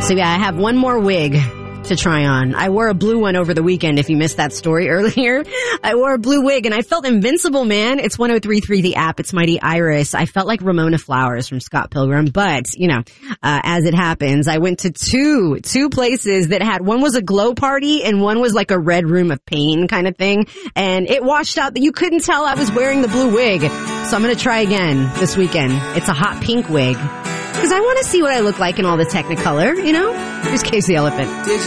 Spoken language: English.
So yeah, I have one more wig to try on. I wore a blue one over the weekend, if you missed that story earlier. I wore a blue wig and I felt invincible, man. It's 103.3 the app. It's Mighty Iris. I felt like Ramona Flowers from Scott Pilgrim, but, as it happens, I went to two places that had, one was a glow party and one was like a red room of pain kind of thing. And it washed out that you couldn't tell I was wearing the blue wig. So I'm going to try again this weekend. It's a hot pink wig. Because I want to see what I look like in all the Technicolor, Here's Casey Elephant.